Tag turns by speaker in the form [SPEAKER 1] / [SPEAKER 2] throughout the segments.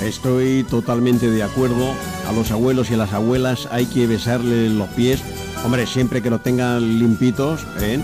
[SPEAKER 1] Estoy totalmente de acuerdo. A los abuelos y a las abuelas hay que besarles los pies. Hombre, siempre que los tengan limpitos, ¿eh?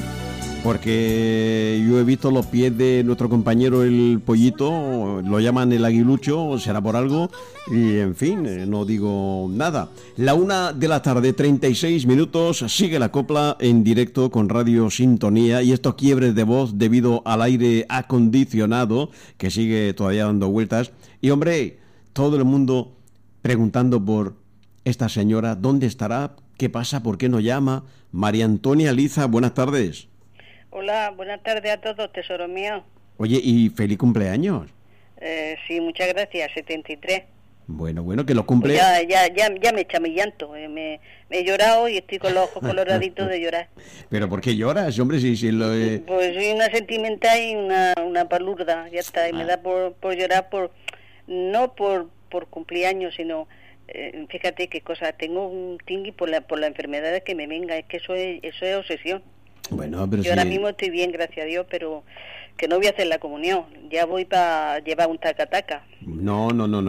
[SPEAKER 1] Porque yo he visto los pies de nuestro compañero el Pollito, lo llaman el aguilucho, será por algo, y en fin, no digo nada. La 1:00 36 minutos, sigue la copla en directo con Radio Sintonía y estos quiebres de voz debido al aire acondicionado que sigue todavía dando vueltas. Y hombre, todo el mundo preguntando por esta señora, ¿dónde estará? ¿Qué pasa? ¿Por qué no llama? María Antonia Liza, buenas tardes.
[SPEAKER 2] Hola, buenas tardes a todos, tesoro mío.
[SPEAKER 1] Oye, y feliz cumpleaños.
[SPEAKER 2] Sí, muchas gracias, 73.
[SPEAKER 1] Bueno, que lo cumple...
[SPEAKER 2] Pues ya me echa mi llanto, me he llorado y estoy con los ojos coloraditos de llorar.
[SPEAKER 1] ¿Pero por qué lloras, hombre? Si lo...
[SPEAKER 2] Pues soy una sentimental y una palurda, ya está, y me da por llorar, no por cumpleaños, sino... fíjate qué cosa, tengo un tingui por la enfermedad que me venga, es que eso es obsesión.
[SPEAKER 1] Bueno, pero
[SPEAKER 2] yo ahora mismo estoy bien, gracias a Dios, pero que no voy a hacer la comunión, ya voy para llevar un taca-taca.
[SPEAKER 1] No,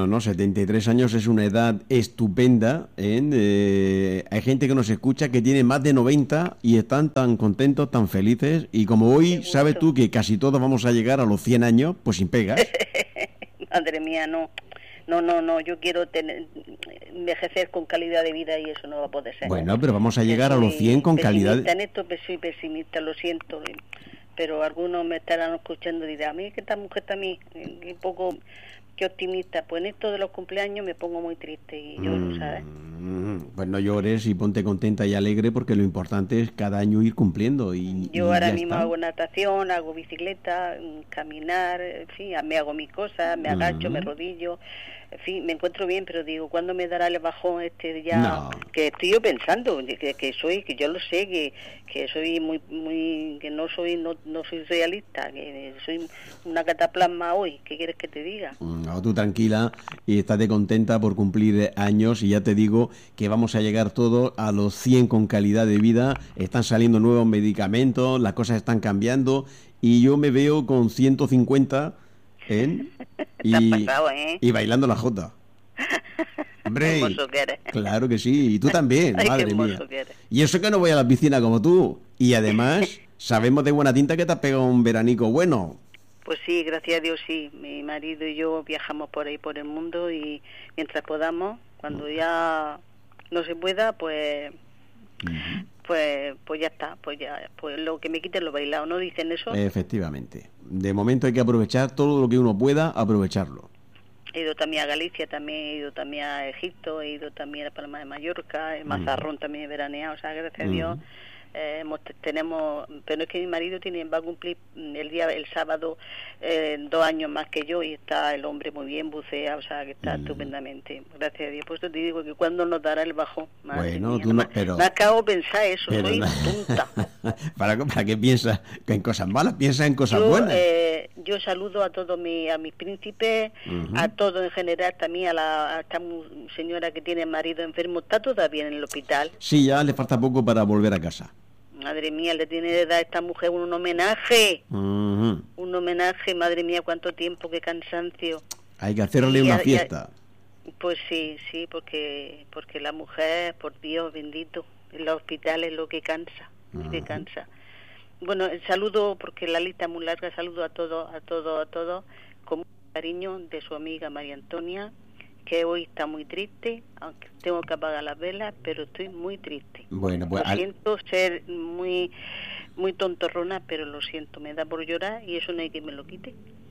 [SPEAKER 1] 73 años es una edad estupenda, ¿eh? Hay gente que nos escucha que tiene más de 90 y están tan contentos, tan felices, y como hoy sabes tú que casi todos vamos a llegar a los 100 años, pues sin pegas.
[SPEAKER 2] Madre mía, no, yo quiero envejecer con calidad de vida y eso no va a poder ser.
[SPEAKER 1] Bueno, pero vamos a llegar a los 100 con calidad.
[SPEAKER 2] En esto soy pesimista, lo siento, pero algunos me estarán escuchando y dirán, a mí que esta mujer está a mí, un poco que optimista. Pues en esto de los cumpleaños me pongo muy triste y lloro, ¿sabes?
[SPEAKER 1] Pues no llores y ponte contenta y alegre, porque lo importante es cada año ir cumpliendo.
[SPEAKER 2] Yo ahora mismo hago natación, hago bicicleta, caminar, en fin, me hago mis cosas, me agacho, me rodillo, en fin, me encuentro bien, pero digo, ¿cuándo me dará el bajón ya?
[SPEAKER 1] No.
[SPEAKER 2] Que estoy yo pensando, que yo lo sé, que soy muy, que no soy realista, que soy una cataplasma hoy, ¿qué quieres que te diga?
[SPEAKER 1] No, tú tranquila y estate contenta por cumplir años, y ya te digo que vamos a llegar todos a los 100 con calidad de vida. Están saliendo nuevos medicamentos, las cosas están cambiando y yo me veo con 150 y bailando la jota. Hombre, claro que sí, y tú también. Ay, madre mía. Y eso que no voy a la piscina como tú, y además sabemos de buena tinta que te has pegado un veranico bueno.
[SPEAKER 2] Pues sí, gracias a Dios sí, mi marido y yo viajamos por ahí por el mundo y mientras podamos, cuando ya no se pueda, pues ya está, pues lo que me quiten lo bailado, ¿no dicen eso?
[SPEAKER 1] Efectivamente, de momento hay que aprovechar todo lo que uno pueda, aprovecharlo.
[SPEAKER 2] He ido también a Galicia, he ido también a Egipto, he ido también a Palma de Mallorca, el Mazarrón también he veraneado, o sea, gracias a Dios. Tenemos, pero es que mi marido va a cumplir el sábado 2 años más que yo y está el hombre muy bien, bucea, o sea que está estupendamente, gracias a Dios. Pues te digo que cuando nos dará el bajón,
[SPEAKER 1] bueno,
[SPEAKER 2] mía, me acabo de pensar eso, soy tonta.
[SPEAKER 1] ¿Para qué piensas? ¿Que en cosas malas? Piensa en cosas buenas.
[SPEAKER 2] Yo saludo a todos a mis príncipes, a todos en general, también a esta señora que tiene marido enfermo, ¿está todavía en el hospital?
[SPEAKER 1] Sí, ya le falta poco para volver a casa.
[SPEAKER 2] Madre mía, le tiene de dar a esta mujer un homenaje. Un homenaje, madre mía, cuánto tiempo, qué cansancio.
[SPEAKER 1] Hay que hacerle una fiesta.
[SPEAKER 2] Pues sí, porque la mujer, por Dios bendito, en los hospitales lo que cansa, que cansa. Bueno, el saludo, porque la lista es muy larga, saludo a todos, con mucho cariño de su amiga María Antonia, que hoy está muy triste, aunque tengo que apagar las velas, pero estoy muy triste.
[SPEAKER 1] Bueno, pues
[SPEAKER 2] lo siento ser muy tontorrona, pero lo siento, me da por llorar y eso no hay que me lo quite.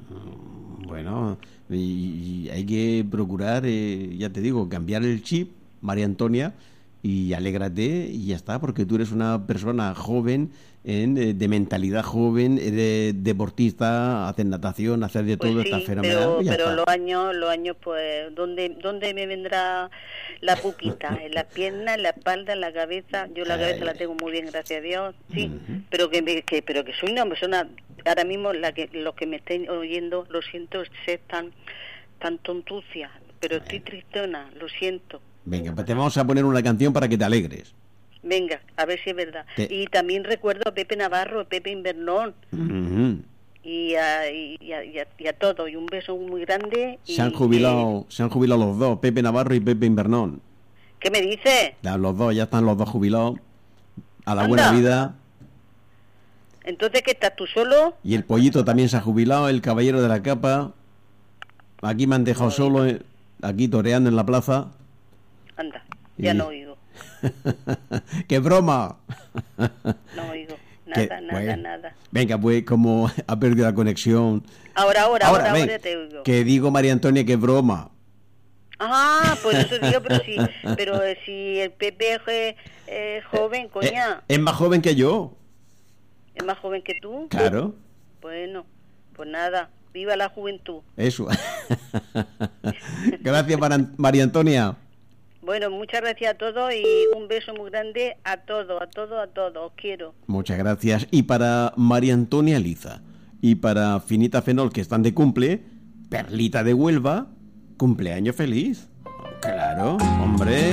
[SPEAKER 1] Bueno, y hay que procurar, ya te digo, cambiar el chip, María Antonia, y alégrate y ya está, porque tú eres una persona joven, de mentalidad joven, deportista, hacer natación, hacer de todo,
[SPEAKER 2] sí,
[SPEAKER 1] está fenomenal.
[SPEAKER 2] Pero los años, pues, ¿dónde me vendrá la puquita? En las piernas, en la espalda, en la cabeza. Yo la cabeza la tengo muy bien, gracias a Dios, sí, pero que soy una persona, ahora mismo los que me estén oyendo, lo siento, ser tan tontucia, pero estoy tristona, lo siento.
[SPEAKER 1] Venga, pues te vamos a poner una canción para que te alegres.
[SPEAKER 2] Venga, a ver si es verdad. Y también recuerdo a Pepe Navarro, Pepe Invernón. y a todos, y un beso muy grande.
[SPEAKER 1] Se han jubilado los dos, Pepe Navarro y Pepe Invernón.
[SPEAKER 2] ¿Qué me dices?
[SPEAKER 1] Los dos, ya están los dos jubilados. A la
[SPEAKER 2] Anda.
[SPEAKER 1] buena vida.
[SPEAKER 2] Entonces, ¿qué estás tú solo?
[SPEAKER 1] Y el pollito también se ha jubilado, el caballero de la capa. Aquí me han dejado solo, aquí toreando en la plaza.
[SPEAKER 2] Anda, ya
[SPEAKER 1] Y-
[SPEAKER 2] no oigo.
[SPEAKER 1] ¡Qué broma!
[SPEAKER 2] No oigo.
[SPEAKER 1] Que-
[SPEAKER 2] Nada,
[SPEAKER 1] bueno.
[SPEAKER 2] nada.
[SPEAKER 1] Venga, pues como ha perdido la conexión.
[SPEAKER 2] Ahora
[SPEAKER 1] ven,
[SPEAKER 2] te oigo.
[SPEAKER 1] que digo María Antonia que es broma.
[SPEAKER 2] Ah, pues eso digo, pero si el Pepe es joven, coña,
[SPEAKER 1] Es más joven que yo.
[SPEAKER 2] es más joven que tú.
[SPEAKER 1] Claro,
[SPEAKER 2] Bueno, pues nada, viva la juventud.
[SPEAKER 1] eso. Gracias, María Antonia.
[SPEAKER 2] Bueno, muchas gracias a todos y un beso muy grande a todos. Os quiero.
[SPEAKER 1] Muchas gracias. Y para María Antonia Liza y para Finita Fenol, que están de cumple, Perlita de Huelva, cumpleaños feliz. Claro, hombre.